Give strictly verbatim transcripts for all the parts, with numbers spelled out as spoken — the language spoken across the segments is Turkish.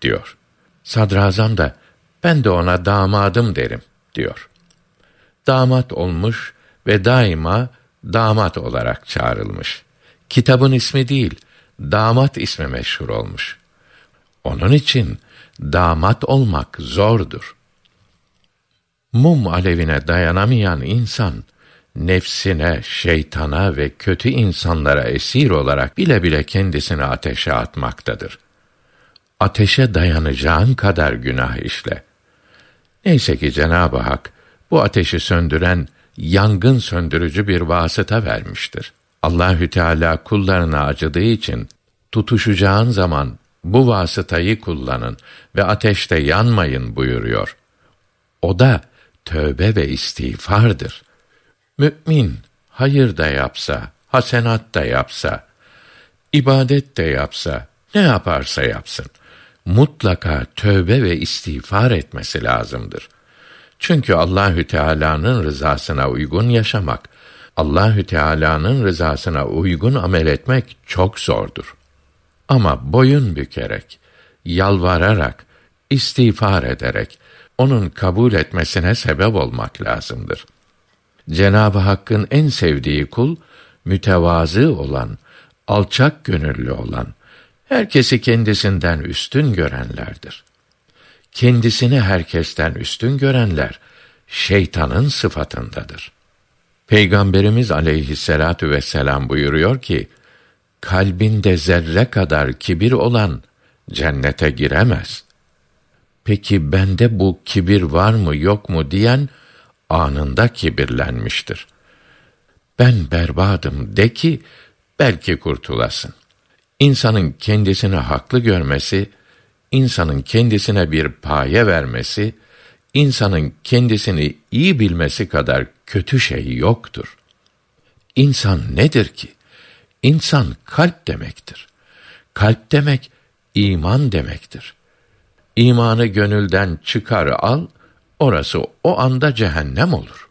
diyor. Sadrazam da ben de ona damadım derim diyor. Damat olmuş ve daima damat olarak çağrılmış. Kitabın ismi değil, damat ismi meşhur olmuş. Onun için damat olmak zordur. Mum alevine dayanamayan insan, nefsine, şeytana ve kötü insanlara esir olarak bile bile kendisini ateşe atmaktadır. Ateşe dayanacağın kadar günah işle. Neyse ki Cenab-ı Hak bu ateşi söndüren, yangın söndürücü bir vasıta vermiştir. Allahü Teala kullarına acıdığı için tutuşacağın zaman bu vasıtayı kullanın ve ateşte yanmayın buyuruyor. O da tövbe ve istiğfardır. Mü'min hayır da yapsa, hasenat da yapsa, ibadet de yapsa, ne yaparsa yapsın, mutlaka tövbe ve istiğfar etmesi lazımdır. Çünkü Allahü Teala'nın rızasına uygun yaşamak, Allahü Teala'nın rızasına uygun amel etmek çok zordur. Ama boyun bükerek, yalvararak, istiğfar ederek onun kabul etmesine sebep olmak lazımdır. Cenab-ı Hakk'ın en sevdiği kul, mütevazı olan, alçak gönüllü olan, herkesi kendisinden üstün görenlerdir. Kendisini herkesten üstün görenler, şeytanın sıfatındadır. Peygamberimiz aleyhisselatu vesselam buyuruyor ki, kalbinde zerre kadar kibir olan, cennete giremez. Peki bende bu kibir var mı yok mu diyen, anında kibirlenmiştir. Ben berbadım de ki, belki kurtulasın. İnsanın kendisini haklı görmesi, insanın kendisine bir paye vermesi, insanın kendisini iyi bilmesi kadar kötü şey yoktur. İnsan nedir ki? İnsan kalp demektir. Kalp demek, iman demektir. İmanı gönülden çıkar al, orası o anda cehennem olur.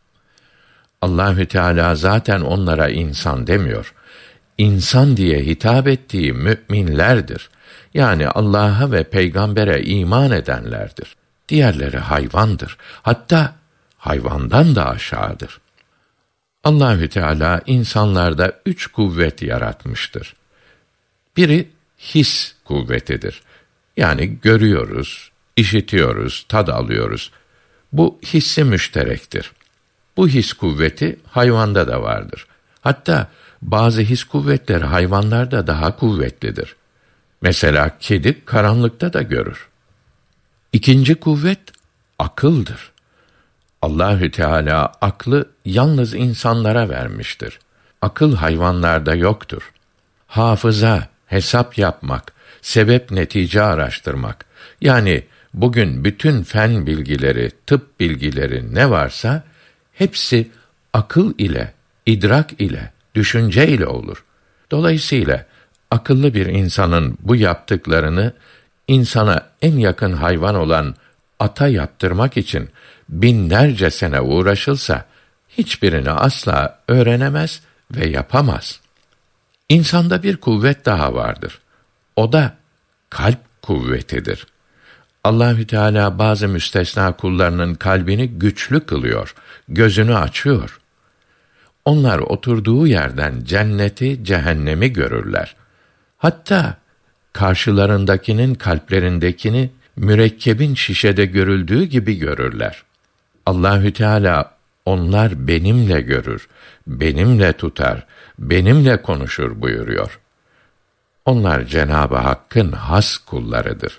Allahü Teala zaten onlara insan demiyor. İnsan diye hitap ettiği müminlerdir. Yani Allah'a ve peygambere iman edenlerdir. Diğerleri hayvandır. Hatta hayvandan da aşağıdır. Allahü Teala insanlarda üç kuvvet yaratmıştır. Biri his kuvvetidir. Yani görüyoruz, işitiyoruz, tad alıyoruz. Bu hissi müşterektir. Bu his kuvveti hayvanda da vardır. Hatta bazı his kuvvetleri hayvanlarda daha kuvvetlidir. Mesela kedi karanlıkta da görür. İkinci kuvvet akıldır. Allahü Teala aklı yalnız insanlara vermiştir. Akıl hayvanlarda yoktur. Hafıza, hesap yapmak, sebep netice araştırmak, yani bugün bütün fen bilgileri, tıp bilgileri ne varsa hepsi akıl ile, idrak ile, düşünce ile olur. Dolayısıyla akıllı bir insanın bu yaptıklarını insana en yakın hayvan olan ata yaptırmak için binlerce sene uğraşılsa hiçbirini asla öğrenemez ve yapamaz. İnsanda bir kuvvet daha vardır. O da kalp kuvvetidir. Allahü Teala bazı müstesna kullarının kalbini güçlü kılıyor, gözünü açıyor. Onlar oturduğu yerden cenneti, cehennemi görürler. Hatta karşılarındakinin kalplerindekini mürekkebin şişede görüldüğü gibi görürler. Allahü Teala onlar benimle görür, benimle tutar, benimle konuşur buyuruyor. Onlar Cenab-ı Hakk'ın has kullarıdır.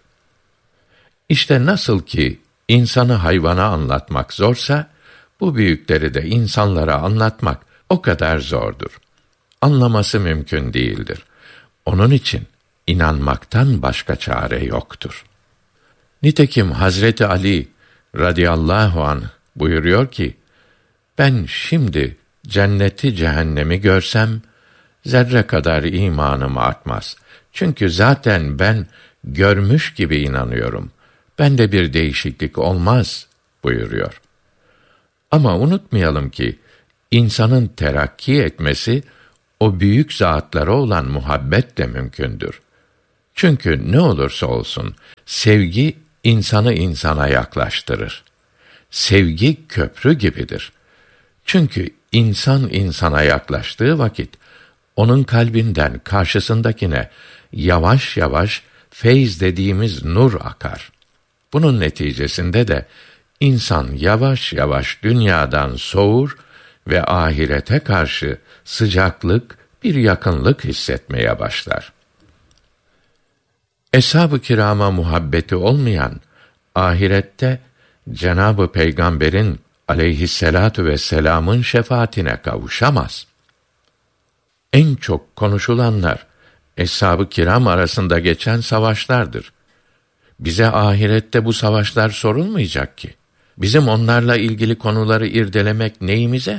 İşte nasıl ki insanı hayvana anlatmak zorsa, bu büyükleri de insanlara anlatmak o kadar zordur. Anlaması mümkün değildir. Onun için inanmaktan başka çare yoktur. Nitekim Hazreti Ali radıyallahu anh buyuruyor ki, ben şimdi cenneti cehennemi görsem, zerre kadar imanım artmaz. Çünkü zaten ben görmüş gibi inanıyorum. Bende bir değişiklik olmaz buyuruyor. Ama unutmayalım ki, insanın terakki etmesi, o büyük zatlara olan muhabbet de mümkündür. Çünkü ne olursa olsun sevgi insanı insana yaklaştırır. Sevgi köprü gibidir. Çünkü insan insana yaklaştığı vakit onun kalbinden karşısındakine yavaş yavaş feyz dediğimiz nur akar. Bunun neticesinde de insan yavaş yavaş dünyadan soğur ve ahirete karşı sıcaklık, bir yakınlık hissetmeye başlar. Eshab-ı kirama muhabbeti olmayan, ahirette Cenab-ı Peygamber'in aleyhisselatu vesselam'ın şefaatine kavuşamaz. En çok konuşulanlar, eshab-ı kiram arasında geçen savaşlardır. Bize ahirette bu savaşlar sorulmayacak ki. Bizim onlarla ilgili konuları irdelemek neyimize?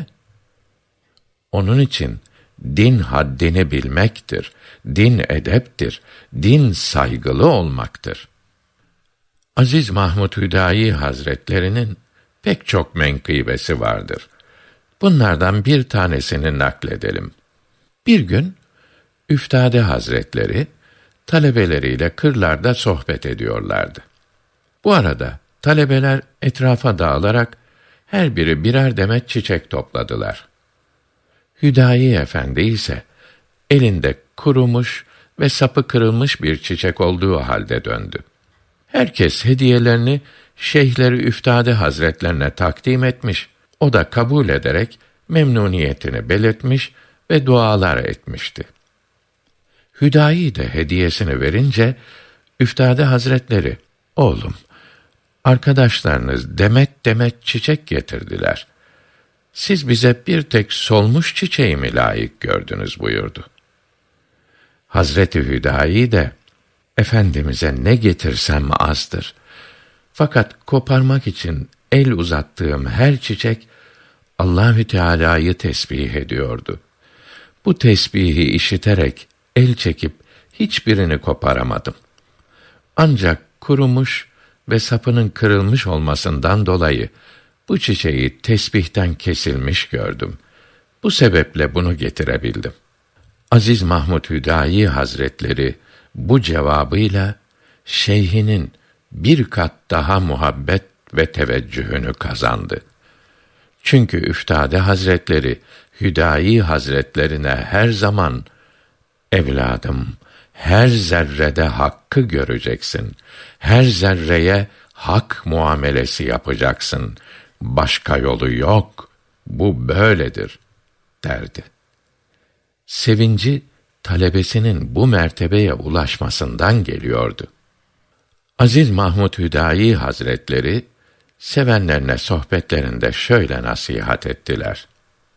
Onun için din haddini bilmektir. Din edeptir. Din saygılı olmaktır. Aziz Mahmud Hüdayi Hazretlerinin pek çok menkıbesi vardır. Bunlardan bir tanesini nakledelim. Bir gün Üftade Hazretleri talebeleriyle kırlarda sohbet ediyorlardı. Bu arada talebeler etrafa dağılarak her biri birer demet çiçek topladılar. Hüdayi Efendi ise elinde kurumuş ve sapı kırılmış bir çiçek olduğu halde döndü. Herkes hediyelerini Şeyhleri Üftade Hazretlerine takdim etmiş, o da kabul ederek memnuniyetini belirtmiş ve dualar etmişti. Hüdayi de hediyesini verince, Üftade Hazretleri, oğlum, arkadaşlarınız demet demet çiçek getirdiler. Siz bize bir tek solmuş çiçeği mi layık gördünüz buyurdu. Hazreti Hüdayi de, Efendimiz'e ne getirsem azdır. Fakat koparmak için el uzattığım her çiçek, Allahü Teala'yı tesbih ediyordu. Bu tesbihi işiterek el çekip hiçbirini koparamadım. Ancak kurumuş ve sapının kırılmış olmasından dolayı bu çiçeği tesbihten kesilmiş gördüm. Bu sebeple bunu getirebildim. Aziz Mahmud Hüdayi Hazretleri bu cevabıyla şeyhinin bir kat daha muhabbet ve teveccühünü kazandı. Çünkü Üftade Hazretleri Hüdayi Hazretlerine her zaman, evladım, her zerrede hakkı göreceksin. Her zerreye hak muamelesi yapacaksın. Başka yolu yok. Bu böyledir, derdi. Sevinci, talebesinin bu mertebeye ulaşmasından geliyordu. Aziz Mahmud Hüdayi Hazretleri, sevenlerine sohbetlerinde şöyle nasihat ettiler.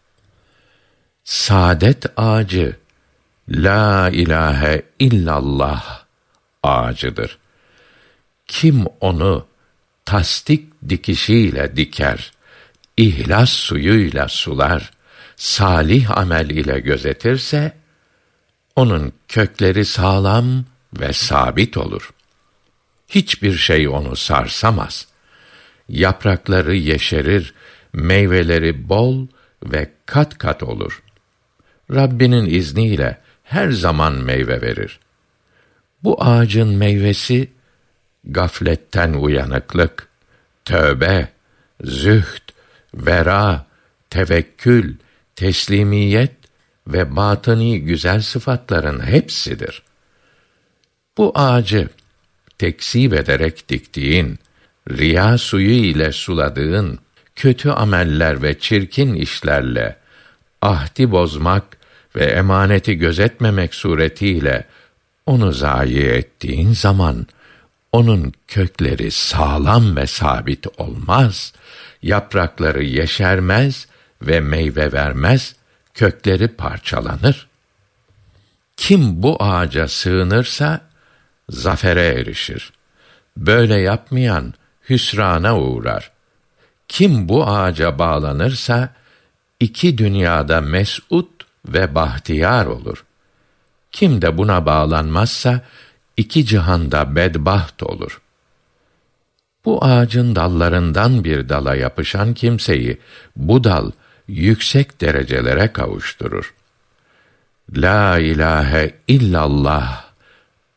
Saadet ağacı, La ilahe illallah ağacıdır. Kim onu tasdik dikişiyle diker, ihlas suyuyla sular, salih amel ile gözetirse, onun kökleri sağlam ve sabit olur. Hiçbir şey onu sarsamaz. Yaprakları yeşerir, meyveleri bol ve kat kat olur. Rabbinin izniyle her zaman meyve verir. Bu ağacın meyvesi, gafletten uyanıklık, tövbe, zühd, vera, tevekkül, teslimiyet ve batini güzel sıfatların hepsidir. Bu ağacı tekzip ederek diktiğin, riya suyu ile suladığın, kötü ameller ve çirkin işlerle ahdi bozmak ve emaneti gözetmemek suretiyle onu zayi ettiğin zaman, onun kökleri sağlam ve sabit olmaz, yaprakları yeşermez ve meyve vermez, kökleri parçalanır. Kim bu ağaca sığınırsa, zafere erişir. Böyle yapmayan, hüsrana uğrar. Kim bu ağaca bağlanırsa, iki dünyada mes'ud ve bahtiyar olur. Kim de buna bağlanmazsa, iki cihanda bedbaht olur. Bu ağacın dallarından bir dala yapışan kimseyi, bu dal yüksek derecelere kavuşturur. La ilahe illallah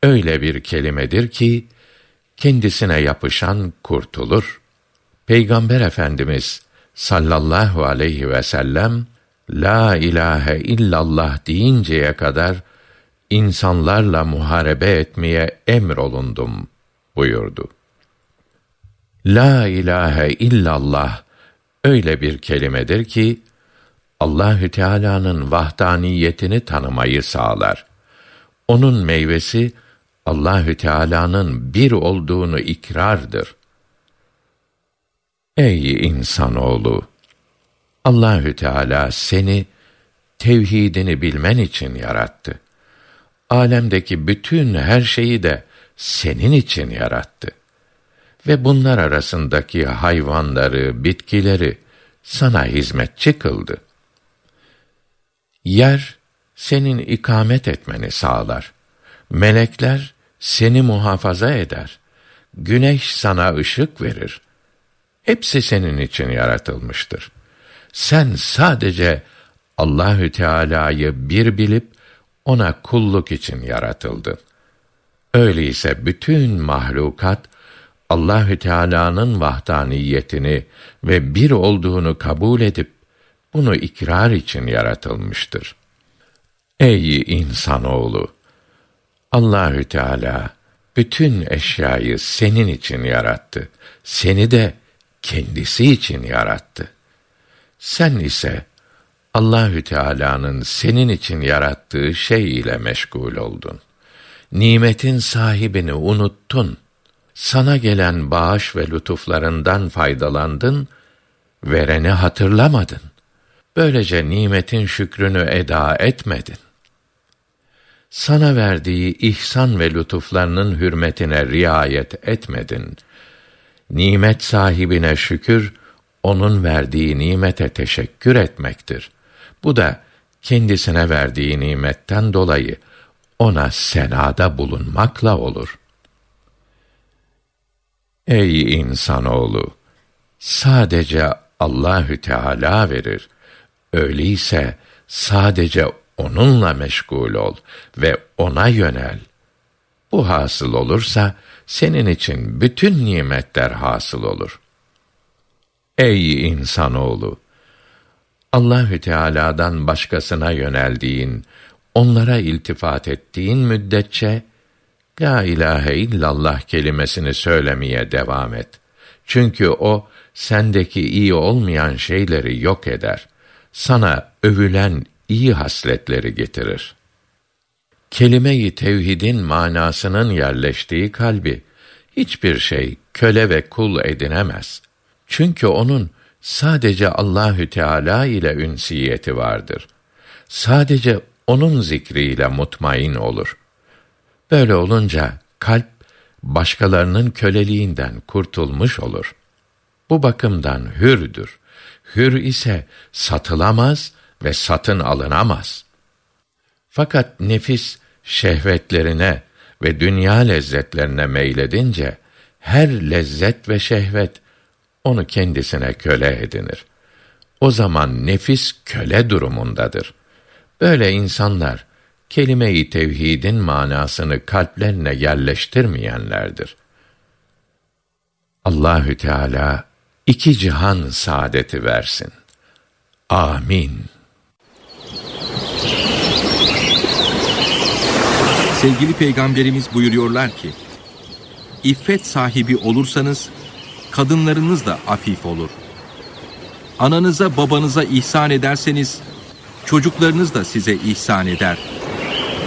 öyle bir kelimedir ki kendisine yapışan kurtulur. Peygamber Efendimiz sallallahu aleyhi ve sellem la ilahe illallah deyinceye kadar insanlarla muharebe etmeye emrolundum buyurdu. La ilahe illallah öyle bir kelimedir ki Allahü Teala'nın vahdaniyetini tanımayı sağlar. Onun meyvesi Allahü Teala'nın bir olduğunu ikrardır. Ey insanoğlu! Allahü Teala seni tevhidini bilmen için yarattı. Âlemdeki bütün her şeyi de senin için yarattı. Ve bunlar arasındaki hayvanları, bitkileri sana hizmetçi kıldı. Yer senin ikamet etmeni sağlar. Melekler seni muhafaza eder. Güneş sana ışık verir. Hepsi senin için yaratılmıştır. Sen sadece Allahü Teala'yı bir bilip ona kulluk için yaratıldın. Öyleyse bütün mahlukat Allahü Teala'nın vahdaniyetini ve bir olduğunu kabul edip bunu ikrar için yaratılmıştır. Ey insanoğlu! Allahü Teala bütün eşyayı senin için yarattı. Seni de kendisi için yarattı. Sen ise Allahü Teala'nın senin için yarattığı şey ile meşgul oldun. Nimetin sahibini unuttun. Sana gelen bağış ve lütuflarından faydalandın, vereni hatırlamadın. Böylece nimetin şükrünü eda etmedin. Sana verdiği ihsan ve lütuflarının hürmetine riayet etmedin. Nimet sahibine şükür, onun verdiği nimete teşekkür etmektir. Bu da kendisine verdiği nimetten dolayı ona senada bulunmakla olur. Ey insanoğlu! Sadece Allahü Teala verir. Öyleyse sadece onunla meşgul ol ve ona yönel. Bu hasıl olursa senin için bütün nimetler hasıl olur. Ey insanoğlu! Allahü Teala'dan başkasına yöneldiğin, onlara iltifat ettiğin müddetçe la ilahe illallah kelimesini söylemeye devam et. Çünkü o sendeki iyi olmayan şeyleri yok eder. Sana övülen iyi hasletleri getirir. Kelime-i tevhidin manasının yerleştiği kalbi hiçbir şey köle ve kul edinemez. Çünkü onun sadece Allahü Teala ile ünsiyeti vardır. Sadece onun zikriyle mutmain olur. Böyle olunca kalp başkalarının köleliğinden kurtulmuş olur. Bu bakımdan hürdür. Hür ise satılamaz ve satın alınamaz. Fakat nefis şehvetlerine ve dünya lezzetlerine meyledince her lezzet ve şehvet onu kendisine köle edinir. O zaman nefis köle durumundadır. Böyle insanlar kelime-i tevhidin manasını kalplerine yerleştirmeyenlerdir. Allahü Teala iki cihan saadeti versin. Amin. Sevgili Peygamberimiz buyuruyorlar ki, İffet sahibi olursanız, kadınlarınız da afif olur. Ananıza babanıza ihsan ederseniz, çocuklarınız da size ihsan eder.